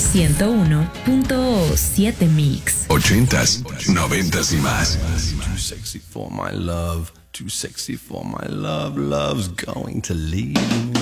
101.7 Mix. 80s, 90s y más. Too sexy for my love, too sexy for my love, love's going to leave me.